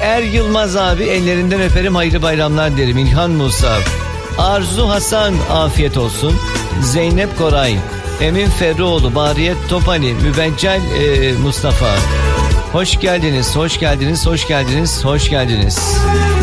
Er Yılmaz abi, ellerinden öperim, hayırlı bayramlar derim. İlhan Musa. Arzu Hasan, afiyet olsun. Zeynep Koray, Emin Ferroğlu, Bariyet Topani, Mübeccel Mustafa. Hoş geldiniz, hoş geldiniz, hoş geldiniz, hoş geldiniz.